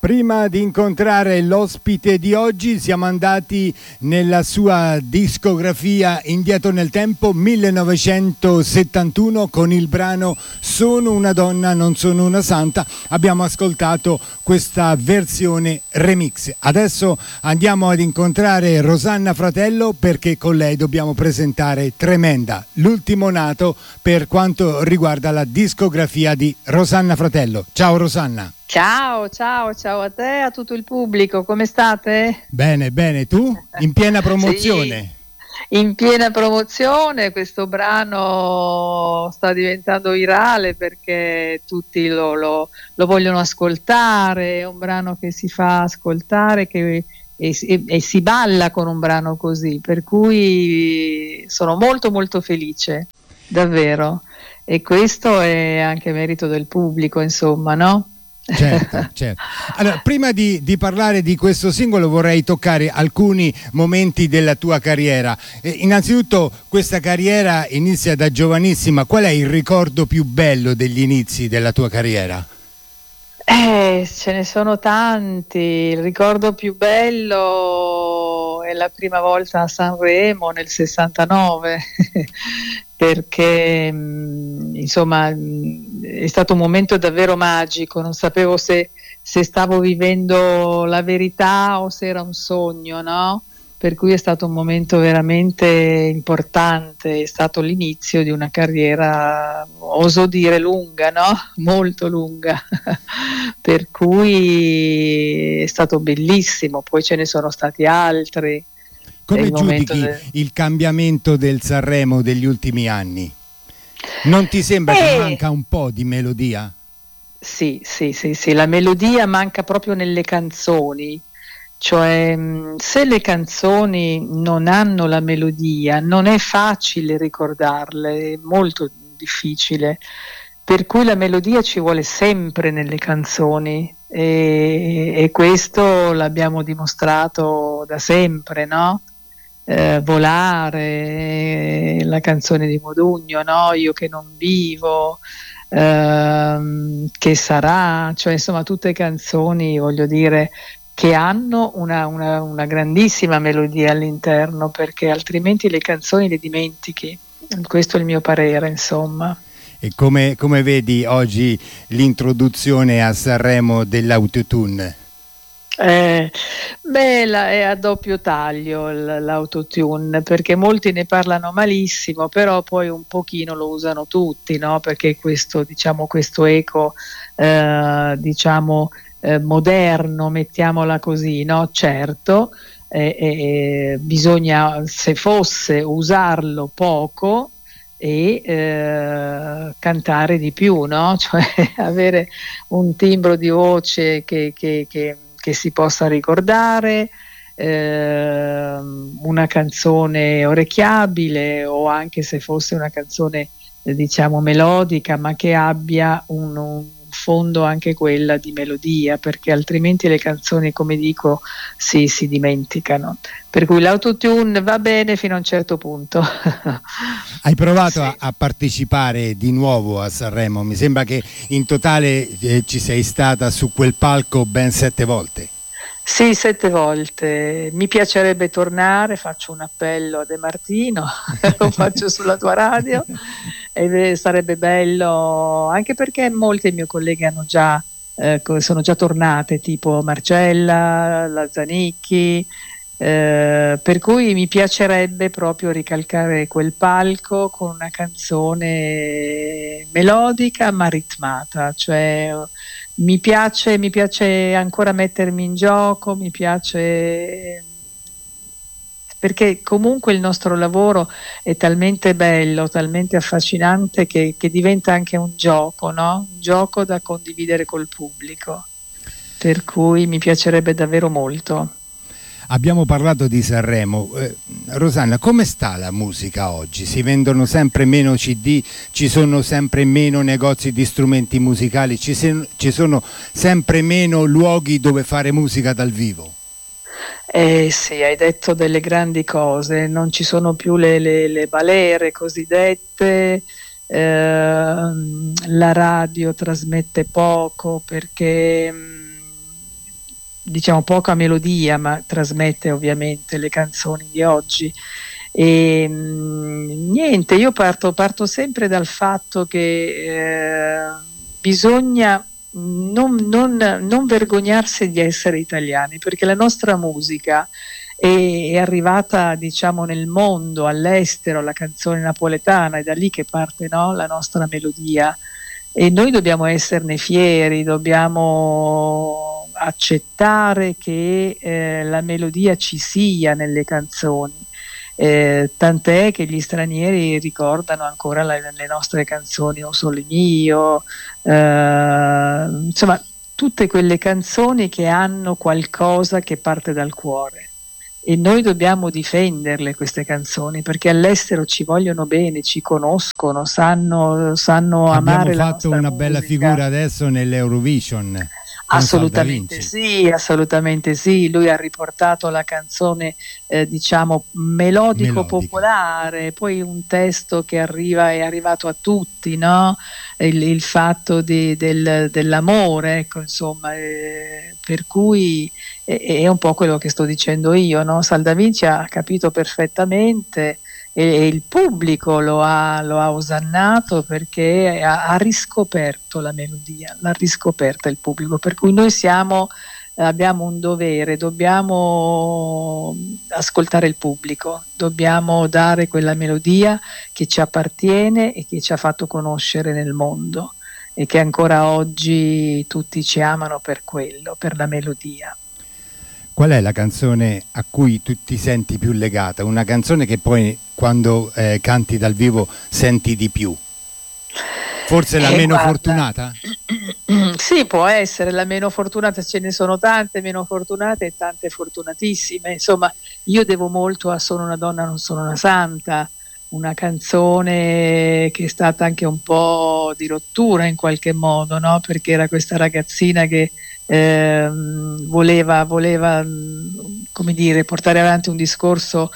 Prima di incontrare l'ospite di oggi siamo andati nella sua discografia indietro nel tempo, 1971, con il brano Sono una donna, non sono una santa. Abbiamo ascoltato questa versione remix. Adesso andiamo ad incontrare Rosanna Fratello, perché con lei dobbiamo presentare Tremenda, l'ultimo nato per quanto riguarda la discografia di Rosanna Fratello. Ciao Rosanna. Ciao a te e a tutto il pubblico, come state? Bene, tu? In piena promozione? Sì, in piena promozione, questo brano sta diventando virale perché tutti lo vogliono ascoltare, è un brano che si fa ascoltare e si balla con un brano così, per cui sono molto felice, davvero, e questo è anche merito del pubblico, insomma, no? Certo. Allora, prima di parlare di questo singolo vorrei toccare alcuni momenti della tua carriera. Innanzitutto, questa carriera inizia da giovanissima. Qual è il ricordo più bello degli inizi della tua carriera? Ce ne sono tanti. Il ricordo più bello è la prima volta a Sanremo nel 69 perché insomma è stato un momento davvero magico, non sapevo se stavo vivendo la verità o se era un sogno, no? Per cui è stato un momento veramente importante, è stato l'inizio di una carriera, oso dire, lunga, no? Molto lunga, per cui è stato bellissimo, poi ce ne sono stati altri. Come giudichi il cambiamento del Sanremo degli ultimi anni? Non ti sembra che manca un po' di melodia? Sì, la melodia manca proprio nelle canzoni. Cioè, se le canzoni non hanno la melodia, non è facile ricordarle, è molto difficile, per cui la melodia ci vuole sempre nelle canzoni e questo l'abbiamo dimostrato da sempre, no? Volare, la canzone di Modugno, no? Io che non vivo, che sarà, cioè insomma tutte canzoni, voglio dire, che hanno una grandissima melodia all'interno, perché altrimenti le canzoni le dimentichi. Questo è il mio parere, insomma. E come vedi oggi l'introduzione a Sanremo dell'autotune? È a doppio taglio l'autotune, perché molti ne parlano malissimo, però poi un pochino lo usano tutti, no? Perché questo eco moderno, mettiamola così, no? Certo, bisogna, se fosse, usarlo poco e cantare di più, no? Cioè avere un timbro di voce che si possa ricordare, una canzone orecchiabile, o anche se fosse una canzone diciamo melodica, ma che abbia un fondo anche quella di melodia, perché altrimenti le canzoni, come dico, si dimenticano. Per cui l'autotune va bene fino a un certo punto. Hai provato a partecipare di nuovo a Sanremo? Mi sembra che in totale ci sei stata su quel palco ben 7 volte. Sì, 7 volte. Mi piacerebbe tornare, faccio un appello a De Martino, lo faccio sulla tua radio, e sarebbe bello, anche perché molti miei colleghi hanno sono già tornate, tipo Marcella, la Zanicchi, per cui mi piacerebbe proprio ricalcare quel palco con una canzone melodica ma ritmata, cioè mi piace ancora mettermi in gioco, mi piace, perché comunque il nostro lavoro è talmente bello, talmente affascinante che diventa anche un gioco, no? Un gioco da condividere col pubblico, per cui mi piacerebbe davvero molto. Abbiamo parlato di Sanremo. Rosanna, come sta la musica oggi? Si vendono sempre meno CD, ci sono sempre meno negozi di strumenti musicali, ci sono sempre meno luoghi dove fare musica dal vivo? Sì, hai detto delle grandi cose, non ci sono più le balere cosiddette, la radio trasmette poco perché diciamo poca melodia, ma trasmette ovviamente le canzoni di oggi. E niente, io parto sempre dal fatto che bisogna non vergognarsi di essere italiani, perché la nostra musica è arrivata, diciamo, nel mondo, all'estero, la canzone napoletana, è da lì che parte, no, la nostra melodia, e noi dobbiamo esserne fieri, dobbiamo accettare che la melodia ci sia nelle canzoni. Tant'è che gli stranieri ricordano ancora le nostre canzoni O Sole Mio, insomma tutte quelle canzoni che hanno qualcosa che parte dal cuore, e noi dobbiamo difenderle queste canzoni, perché all'estero ci vogliono bene, ci conoscono, sanno amare la nostra musica. Abbiamo fatto una bella figura adesso nell'Eurovision. Assolutamente sì, lui ha riportato la canzone diciamo melodico popolare, poi un testo che è arrivato a tutti, no? Il fatto dell'amore, ecco, insomma, per cui è un po' quello che sto dicendo io, no? Saldavinci ha capito perfettamente, e il pubblico lo ha osannato, perché ha riscoperto la melodia, l'ha riscoperta il pubblico, per cui noi abbiamo un dovere, dobbiamo ascoltare il pubblico, dobbiamo dare quella melodia che ci appartiene e che ci ha fatto conoscere nel mondo, e che ancora oggi tutti ci amano per quello, per la melodia. Qual è la canzone a cui tu ti senti più legata? Una canzone che poi quando canti dal vivo senti di più? Forse la meno fortunata? Sì, può essere la meno fortunata, ce ne sono tante meno fortunate e tante fortunatissime. Insomma, io devo molto a Sono una donna, non sono una santa, una canzone che è stata anche un po' di rottura in qualche modo, no? Perché era questa ragazzina che voleva come dire, portare avanti un discorso,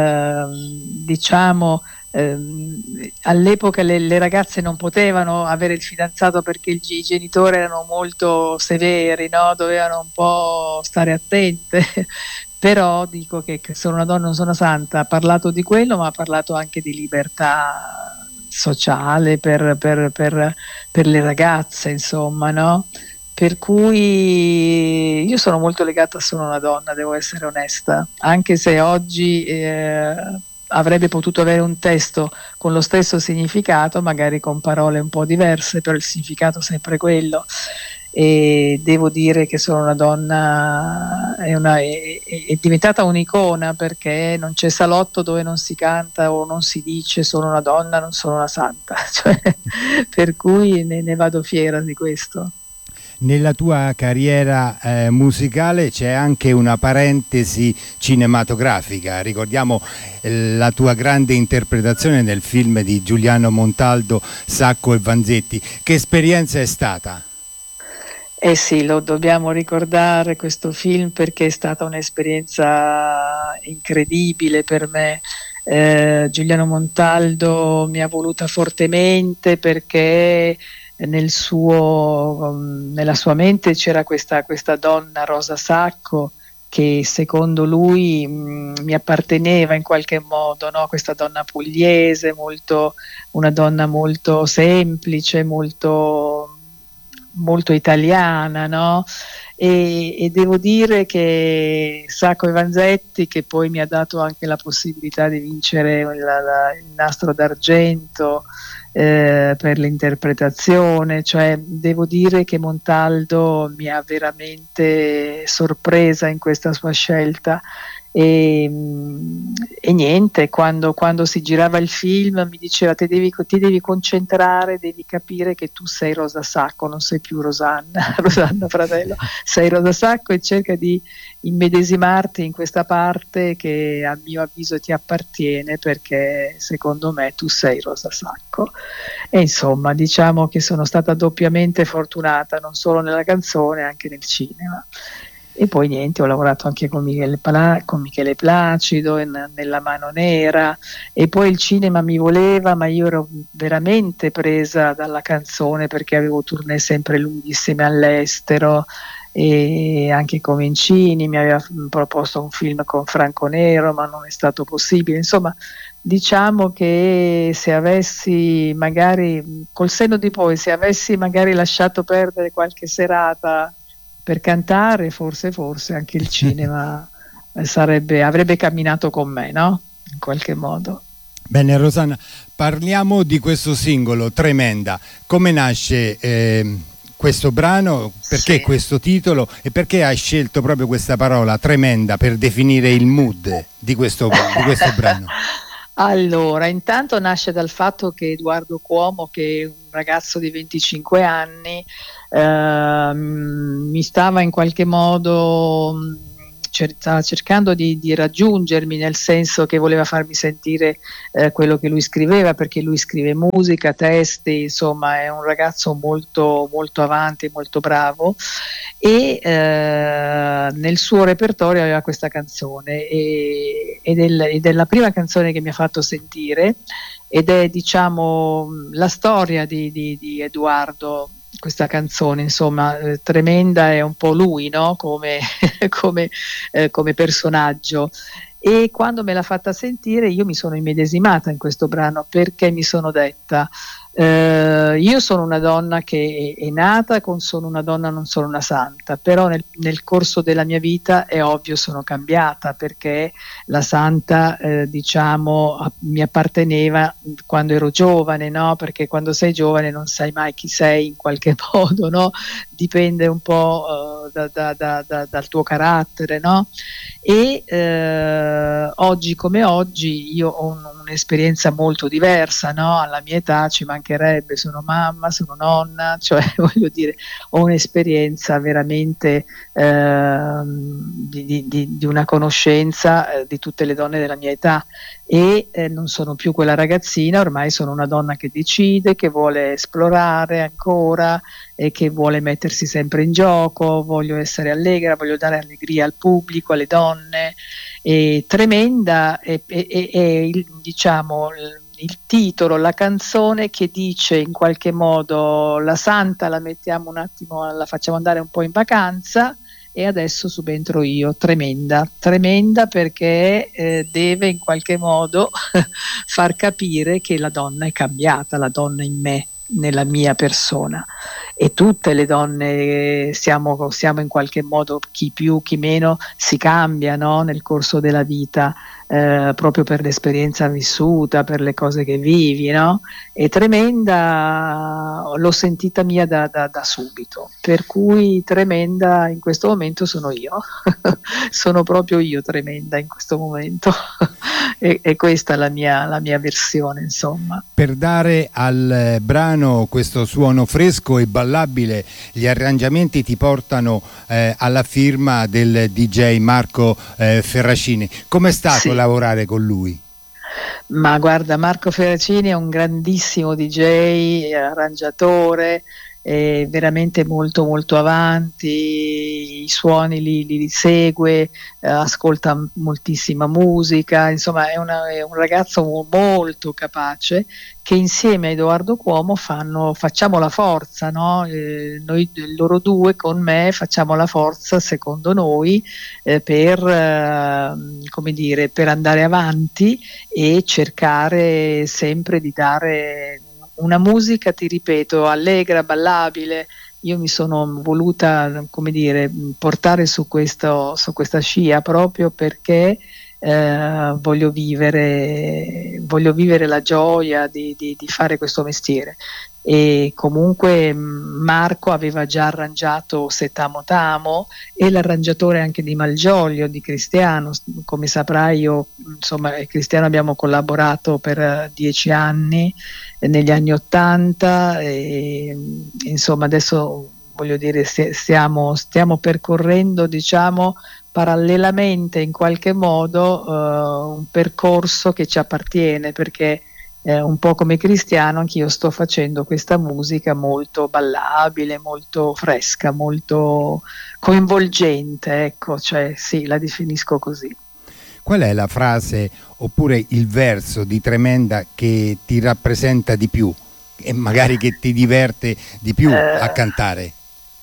diciamo, all'epoca le ragazze non potevano avere il fidanzato perché i genitori erano molto severi, no? Dovevano un po' stare attente. Però dico che Sono una donna, non sono una santa, ha parlato di quello, ma ha parlato anche di libertà sociale per le ragazze, insomma, no? Per cui io sono molto legata a Sono una donna, devo essere onesta, anche se oggi avrebbe potuto avere un testo con lo stesso significato, magari con parole un po' diverse, però il significato è sempre quello. E devo dire che Sono una donna è diventata un'icona, perché non c'è salotto dove non si canta o non si dice sono una donna, non sono una santa, cioè, per cui ne vado fiera di questo. Nella tua carriera musicale c'è anche una parentesi cinematografica. Ricordiamo la tua grande interpretazione nel film di Giuliano Montaldo, Sacco e Vanzetti. Che esperienza è stata? Eh sì, lo dobbiamo ricordare questo film, perché è stata un'esperienza incredibile per me. Giuliano Montaldo mi ha voluta fortemente, perché nella sua mente c'era questa donna, Rosa Sacco, che secondo lui mi apparteneva in qualche modo, no? Questa donna pugliese, una donna molto semplice, molto italiana, no? E devo dire che Sacco e Vanzetti, che poi mi ha dato anche la possibilità di vincere il nastro d'argento per l'interpretazione, cioè devo dire che Montaldo mi ha veramente sorpresa in questa sua scelta. E niente, quando si girava il film mi diceva ti devi concentrare, devi capire che tu sei Rosa Sacco, non sei più Rosanna Fratello, sei Rosa Sacco, e cerca di immedesimarti in questa parte che a mio avviso ti appartiene, perché secondo me tu sei Rosa Sacco. E insomma, diciamo che sono stata doppiamente fortunata, non solo nella canzone, anche nel cinema. E poi niente, ho lavorato anche con Michele Placido nella Mano Nera, e poi il cinema mi voleva, ma io ero veramente presa dalla canzone, perché avevo tournée sempre lunghissime all'estero, e anche Comencini mi aveva proposto un film con Franco Nero, ma non è stato possibile. Insomma, diciamo che se avessi magari, col senno di poi, se avessi magari lasciato perdere qualche serata per cantare, forse anche il cinema avrebbe camminato con me, no? In qualche modo. Bene, Rosanna, parliamo di questo singolo, Tremenda. Come nasce questo brano? Perché Sì. questo titolo? E perché hai scelto proprio questa parola, tremenda, per definire il mood di questo brano? Allora, intanto nasce dal fatto che Edoardo Cuomo, che è un ragazzo di 25 anni, mi stava in qualche modo stava cercando di raggiungermi, nel senso che voleva farmi sentire quello che lui scriveva, perché lui scrive musica, testi, insomma è un ragazzo molto, molto avanti, molto bravo, e nel suo repertorio aveva questa canzone ed è la prima canzone che mi ha fatto sentire, ed è, diciamo, la storia di Edoardo. Questa canzone, insomma, Tremenda è un po' lui, no? Come, come personaggio. E quando me l'ha fatta sentire io mi sono immedesimata in questo brano, perché mi sono detta io sono una donna che è nata con sono una donna, non sono una santa, però nel corso della mia vita è ovvio sono cambiata, perché la santa diciamo mi apparteneva quando ero giovane, no? Perché quando sei giovane non sai mai chi sei in qualche modo, no? Dipende un po' dal tuo carattere, no? E oggi come oggi io ho un'esperienza molto diversa, no? Alla mia età ci mancherebbe, sono mamma, sono nonna, cioè voglio dire, ho un'esperienza veramente di una conoscenza di tutte le donne della mia età, e non sono più quella ragazzina, ormai sono una donna che decide, che vuole esplorare ancora e che vuole mettersi sempre in gioco, voglio essere allegra, voglio dare allegria al pubblico, alle donne. E Tremenda è diciamo il titolo, la canzone che dice in qualche modo la santa la mettiamo un attimo, la facciamo andare un po' in vacanza e adesso subentro io, tremenda perché deve in qualche modo far capire che la donna è cambiata, la donna in me, nella mia persona, e tutte le donne siamo in qualche modo, chi più chi meno, si cambia, no? Nel corso della vita, proprio per l'esperienza vissuta, per le cose che vivi, no? E Tremenda l'ho sentita mia da subito, per cui Tremenda in questo momento sono io sono proprio io Tremenda in questo momento e questa è la mia versione, insomma. Per dare al brano questo suono fresco e ballabile, gli arrangiamenti ti portano alla firma del DJ Marco Ferracini. Com'è stato lavorare con lui? Ma guarda, Marco Ferracini è un grandissimo DJ, arrangiatore, è veramente molto molto avanti, i suoni li segue, ascolta moltissima musica, insomma è un ragazzo molto capace, che insieme a Edoardo Cuomo facciamo la forza, no? Noi loro due con me facciamo la forza, secondo noi, come dire, per andare avanti e cercare sempre di dare una musica, ti ripeto, allegra, ballabile. Io mi sono voluta, come dire, portare su questa scia, proprio perché voglio vivere la gioia di fare questo mestiere. E comunque Marco aveva già arrangiato Se t'amo t'amo, e l'arrangiatore anche di Malgioglio, di Cristiano. Come saprai, io insomma e Cristiano abbiamo collaborato per 10 anni, negli anni '80, e insomma adesso voglio dire stiamo percorrendo, diciamo, parallelamente in qualche modo un percorso che ci appartiene, perché un po' come Cristiano anch'io sto facendo questa musica molto ballabile, molto fresca, molto coinvolgente, ecco, cioè sì, la definisco così. Qual è la frase oppure il verso di Tremenda che ti rappresenta di più e magari che ti diverte di più a cantare?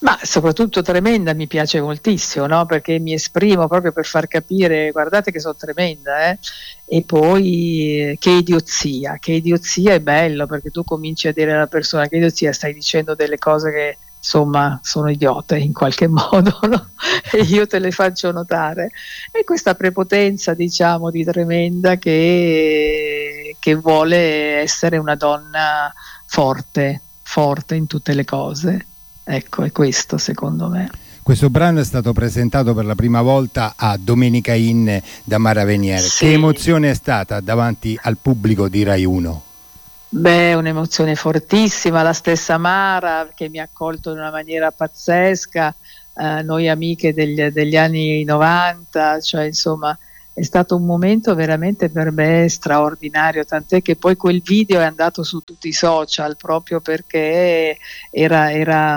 Ma soprattutto Tremenda mi piace moltissimo, no? Perché mi esprimo proprio per far capire, guardate che sono tremenda, eh? E poi che idiozia è bello, perché tu cominci a dire alla persona che idiozia, stai dicendo delle cose che insomma sono idiote in qualche modo, no? E io te le faccio notare. E questa prepotenza, diciamo, di Tremenda che vuole essere una donna forte in tutte le cose. Ecco, è questo secondo me. Questo brano è stato presentato per la prima volta a Domenica In da Mara Venier. Sì. Che emozione è stata davanti al pubblico di Rai 1? Beh, un'emozione fortissima, la stessa Mara che mi ha accolto in una maniera pazzesca, noi amiche degli anni 90, cioè insomma è stato un momento veramente per me straordinario, tant'è che poi quel video è andato su tutti i social proprio perché era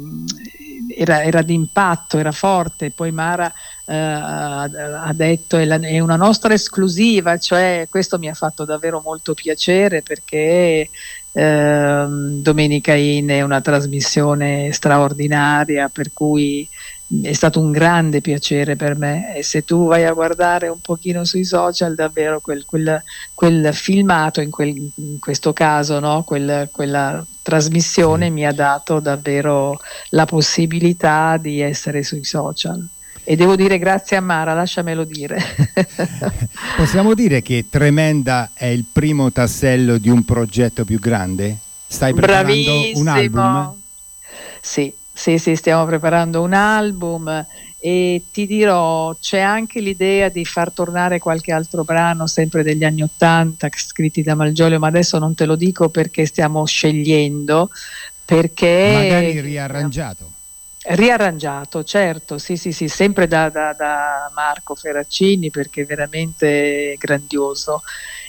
d'impatto, era forte. Poi Mara ha detto è una nostra esclusiva, cioè questo mi ha fatto davvero molto piacere perché Domenica In è una trasmissione straordinaria, per cui è stato un grande piacere per me, e se tu vai a guardare un pochino sui social davvero quel filmato in questo caso, no? Quella trasmissione mi ha dato davvero la possibilità di essere sui social. E devo dire grazie a Mara, lasciamelo dire. Possiamo dire che Tremenda è il primo tassello di un progetto più grande? Stai preparando un album? Sì, stiamo preparando un album e ti dirò, c'è anche l'idea di far tornare qualche altro brano sempre degli anni '80 scritti da Malgioglio, ma adesso non te lo dico perché stiamo scegliendo, perché magari riarrangiato, certo, sì, sempre da Marco Ferracini, perché è veramente grandioso,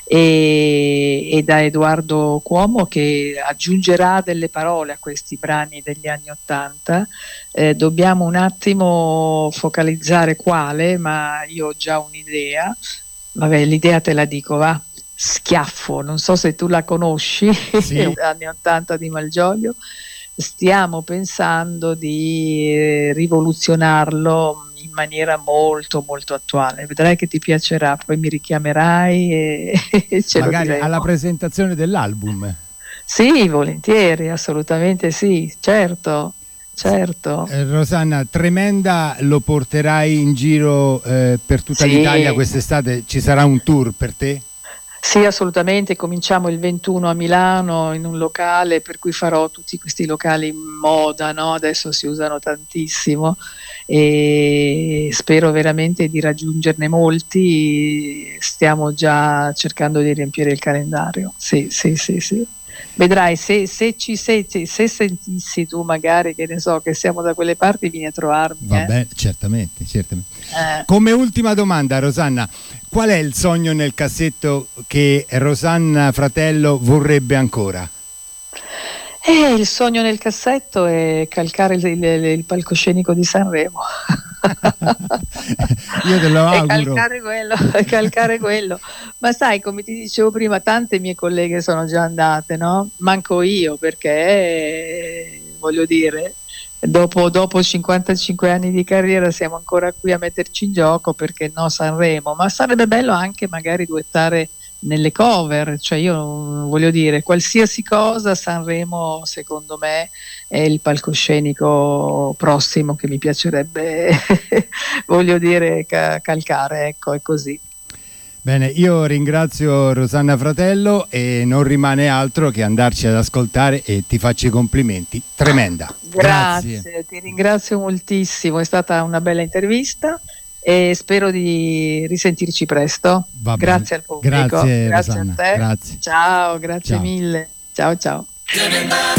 e da Edoardo Cuomo, che aggiungerà delle parole a questi brani degli anni '80. Dobbiamo un attimo focalizzare quale, ma io ho già un'idea. Vabbè, l'idea te la dico, va. Schiaffo, non so se tu la conosci, sì. anni '80 di Malgioglio. Stiamo pensando di rivoluzionarlo in maniera molto molto attuale. Vedrai che ti piacerà, poi mi richiamerai e ce magari lo diremo. alla presentazione dell'album. Sì, volentieri, assolutamente sì, certo. Rosanna, Tremenda lo porterai in giro per tutta l'Italia quest'estate? Ci sarà un tour per te? Sì, assolutamente, cominciamo il 21 a Milano in un locale, per cui farò tutti questi locali in moda, no? Adesso si usano tantissimo e spero veramente di raggiungerne molti. Stiamo già cercando di riempire il calendario. Sì. Vedrai, se sentissi tu magari, che ne so, che siamo da quelle parti, vieni a trovarmi. Vabbè, certamente. Come ultima domanda, Rosanna, qual è il sogno nel cassetto che Rosanna Fratello vorrebbe ancora? Il sogno nel cassetto è calcare il palcoscenico di Sanremo. Io te lo auguro. Calcare quello. Ma sai, come ti dicevo prima, tante mie colleghe sono già andate, no? Manco io, perché voglio dire, dopo 55 anni di carriera siamo ancora qui a metterci in gioco, perché no Sanremo, ma sarebbe bello anche magari duettare nelle cover, cioè io voglio dire, qualsiasi cosa, Sanremo secondo me è il palcoscenico prossimo che mi piacerebbe voglio dire calcare, ecco, è così. Bene, io ringrazio Rosanna Fratello e non rimane altro che andarci ad ascoltare, e ti faccio i complimenti. Tremenda. Grazie. Ti ringrazio moltissimo, è stata una bella intervista e spero di risentirci presto. Grazie al pubblico. Grazie Rosanna. A te. Grazie. Ciao, grazie mille. Ciao.